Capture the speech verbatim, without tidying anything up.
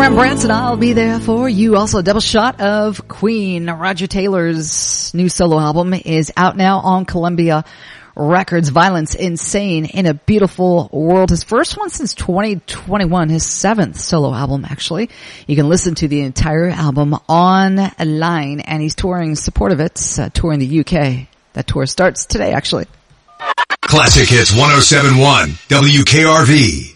Graham Branson, I'll be there for you. Also, a double shot of Queen. Roger Taylor's new solo album is out now on Columbia Records. Violence, Insane in a Beautiful World. His first one since twenty twenty-one. His seventh solo album, actually. You can listen to the entire album online, and he's touring support of it, uh, touring the U K. That tour starts today, actually. Classic Hits one oh seven point one, W K R V.